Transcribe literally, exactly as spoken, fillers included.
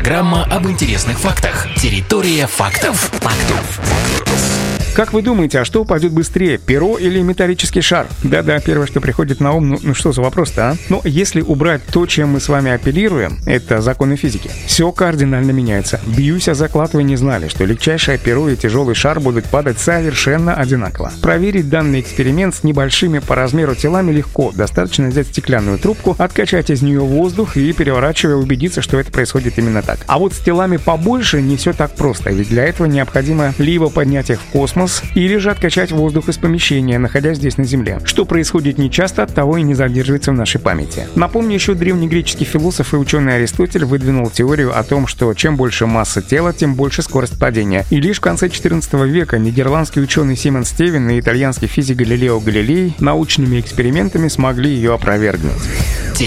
Программа об интересных фактах. Территория фактов. Фактов. Как вы думаете, а что упадет быстрее, перо или металлический шар? Да-да, первое, что приходит на ум, ну, ну что за вопрос-то, а? Но если убрать то, чем мы с вами апеллируем, это законы физики, все кардинально меняется. Бьюсь о заклад, вы не знали, что легчайшее перо и тяжелый шар будут падать совершенно одинаково. Проверить данный эксперимент с небольшими по размеру телами легко. Достаточно взять стеклянную трубку, откачать из нее воздух и, переворачивая, убедиться, что это происходит именно так. А вот с телами побольше не все так просто, ведь для этого необходимо либо поднять их в космос, или же откачать воздух из помещения, находясь здесь на Земле. Что происходит нечасто, от того и не задерживается в нашей памяти. Напомню, еще древнегреческий философ и ученый Аристотель выдвинул теорию о том, что чем больше масса тела, тем больше скорость падения. И лишь в конце четырнадцатого века нидерландский ученый Симон Стевен и итальянский физик Галилео Галилей научными экспериментами смогли ее опровергнуть.